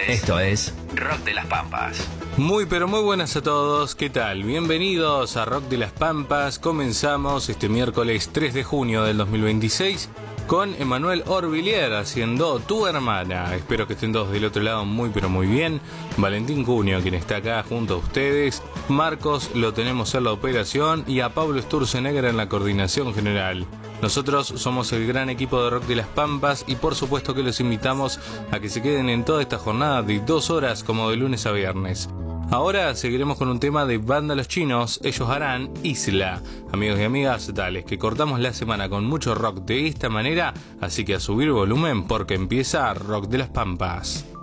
Esto es Rock de las Pampas. Muy pero muy buenas a todos, ¿qué tal? Bienvenidos a Rock de las Pampas. Comenzamos este miércoles 3 de junio del 2026 con Emanuel Orvillier haciendo Tu Hermana. Espero que estén todos del otro lado muy pero muy bien. Valentín Cunio, quien está acá junto a ustedes. Marcos lo tenemos en la operación y a Pablo Sturzenegger en la coordinación general. Nosotros somos el gran equipo de Rock de las Pampas y por supuesto que los invitamos a que se queden en toda esta jornada de 2 horas como de lunes a viernes. Ahora seguiremos con un tema de Banda Los Chinos, ellos harán Isla. Amigos y amigas, dales que cortamos la semana con mucho rock de esta manera, así que a subir volumen porque empieza Rock de las Pampas.